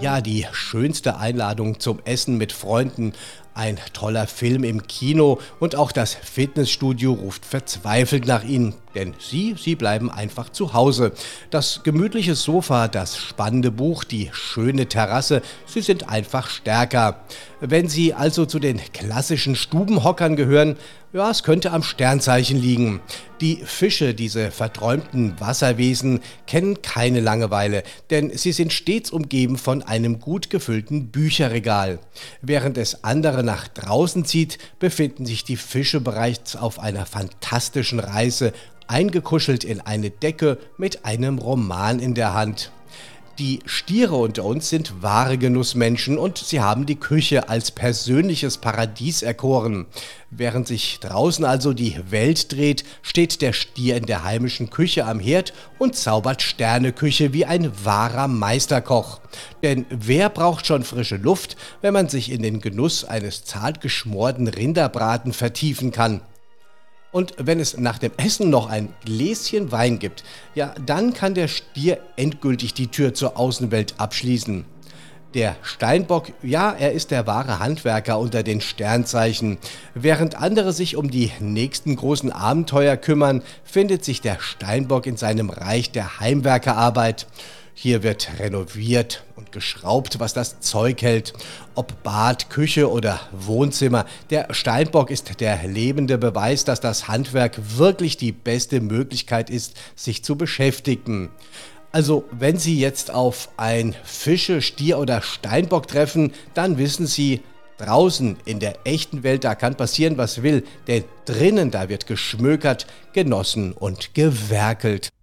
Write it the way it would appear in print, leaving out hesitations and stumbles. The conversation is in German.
Ja, die schönste Einladung zum Essen mit Freunden, ein toller Film im Kino und auch das Fitnessstudio ruft verzweifelt nach Ihnen, denn Sie bleiben einfach zu Hause. Das gemütliche Sofa, das spannende Buch, die schöne Terrasse, Sie sind einfach stärker. Wenn Sie also zu den klassischen Stubenhockern gehören, ja, es könnte am Sternzeichen liegen. Die Fische, diese verträumten Wasserwesen, kennen keine Langeweile, denn sie sind stets umgeben von einem gut gefüllten Bücherregal. Während es andere nach draußen zieht, befinden sich die Fische bereits auf einer fantastischen Reise, eingekuschelt in eine Decke mit einem Roman in der Hand. Die Stiere unter uns sind wahre Genussmenschen und sie haben die Küche als persönliches Paradies erkoren. Während sich draußen also die Welt dreht, steht der Stier in der heimischen Küche am Herd und zaubert Sterneküche wie ein wahrer Meisterkoch. Denn wer braucht schon frische Luft, wenn man sich in den Genuss eines zart geschmorten Rinderbraten vertiefen kann? Und wenn es nach dem Essen noch ein Gläschen Wein gibt, ja, dann kann der Stier endgültig die Tür zur Außenwelt abschließen. Der Steinbock, ja, er ist der wahre Handwerker unter den Sternzeichen. Während andere sich um die nächsten großen Abenteuer kümmern, findet sich der Steinbock in seinem Reich der Heimwerkerarbeit. Hier wird renoviert und geschraubt, was das Zeug hält. Ob Bad, Küche oder Wohnzimmer, der Steinbock ist der lebende Beweis, dass das Handwerk wirklich die beste Möglichkeit ist, sich zu beschäftigen. Also, wenn Sie jetzt auf ein Fische-, Stier- oder Steinbock treffen, dann wissen Sie, draußen in der echten Welt, da kann passieren, was will, denn drinnen, da wird geschmökert, genossen und gewerkelt.